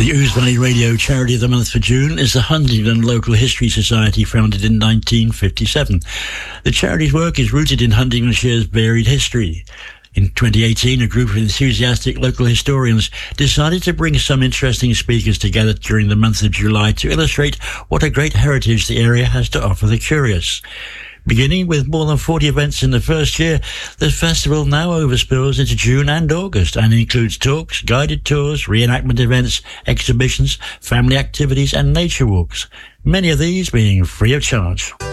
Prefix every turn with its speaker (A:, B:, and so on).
A: The Ouse Valley Radio Charity of the Month for June is the Huntingdon Local History Society, founded in 1957. The charity's work is rooted in Huntingdonshire's varied history. In 2018, a group of enthusiastic local historians decided to bring some interesting speakers together during the month of July to illustrate what a great heritage the area has to offer the curious. Beginning with more than 40 events in the first year, the festival now overspills into June and August and includes talks, guided tours, reenactment events, exhibitions, family activities and nature walks, many of these being free of charge.